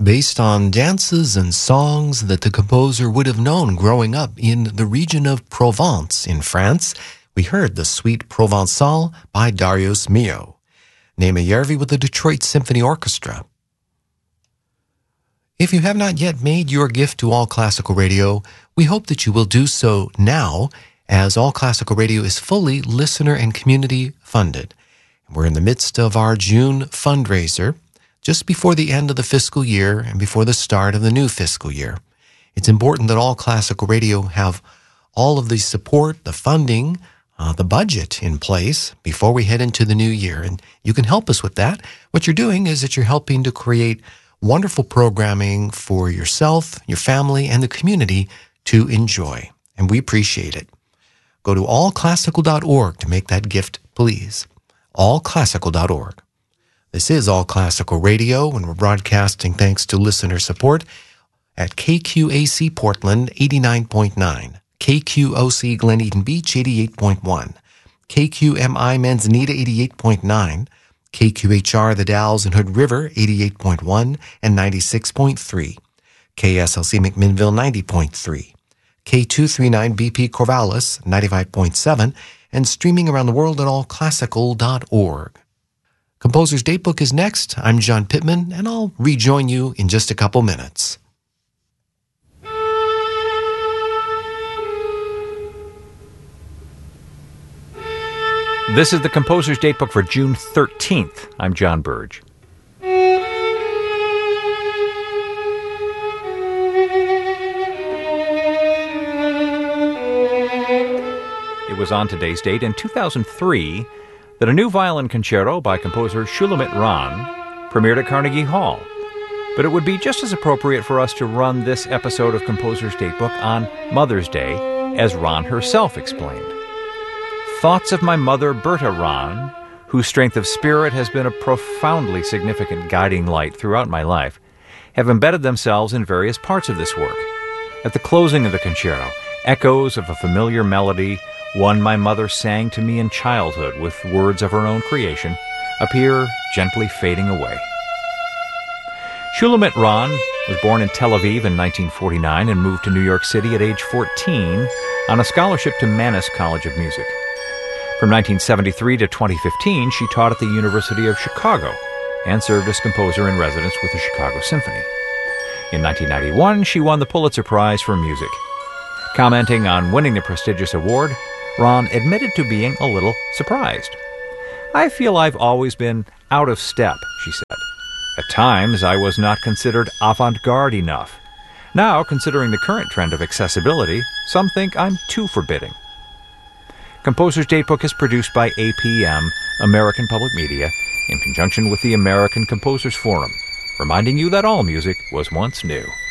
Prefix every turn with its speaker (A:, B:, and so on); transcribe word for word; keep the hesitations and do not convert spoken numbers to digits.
A: based on dances and songs that the composer would have known growing up in the region of Provence in France. We heard the Suite Provençale by Darius Milhaud. Naima Järvi with the Detroit Symphony Orchestra. If you have not yet made your gift to All Classical Radio, we hope that you will do so now, as All Classical Radio is fully listener and community funded. We're in the midst of our June fundraiser, just before the end of the fiscal year and before the start of the new fiscal year. It's important that All Classical Radio have all of the support, the funding, uh, the budget in place before we head into the new year. And you can help us with that. What you're doing is that you're helping to create wonderful programming for yourself, your family, and the community to enjoy. And we appreciate it. Go to all classical dot org to make that gift, please. all classical dot org. This is All Classical Radio, and we're broadcasting thanks to listener support at K Q A C Portland eighty-nine point nine, K Q O C Glen Eden Beach eighty-eight point one, K Q M I Manzanita eighty-eight point nine, K Q H R The Dalles and Hood River eighty-eight point one and ninety-six point three, K S L C McMinnville ninety point three, K two thirty-nine B P Corvallis ninety-five point seven, and streaming around the world at all classical dot org. Composer's Datebook is next. I'm John Pittman, and I'll rejoin you in just a couple minutes.
B: This is the Composer's Datebook for June thirteenth. I'm John Burge. It was on today's date in two thousand three that a new violin concerto by composer Shulamit Ran premiered at Carnegie Hall. But it would be just as appropriate for us to run this episode of Composer's Datebook on Mother's Day, as Ran herself explained. Thoughts of my mother, Berta Ran, whose strength of spirit has been a profoundly significant guiding light throughout my life, have embedded themselves in various parts of this work. At the closing of the concerto, echoes of a familiar melody, one my mother sang to me in childhood with words of her own creation, appear gently fading away. Shulamit Ran was born in Tel Aviv in nineteen forty-nine and moved to New York City at age fourteen on a scholarship to Mannes College of Music. From nineteen seventy-three to twenty fifteen, she taught at the University of Chicago and served as composer in residence with the Chicago Symphony. In nineteen ninety-one, she won the Pulitzer Prize for Music. Commenting on winning the prestigious award, Ran admitted to being a little surprised. I feel I've always been out of step, she said. At times, I was not considered avant-garde enough. Now, considering the current trend of accessibility, some think I'm too forbidding. Composer's Datebook is produced by A P M, American Public Media, in conjunction with the American Composers Forum, reminding you that all music was once new.